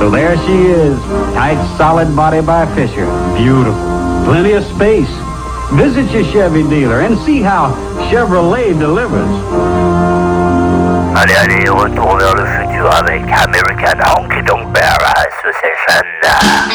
So there she is, tight, solid body by Fisher. Beautiful. Plenty of space. Visit your Chevy dealer and see how Chevrolet delivers. Allez, retour vers le futur avec American Honky Tonk Bear Association.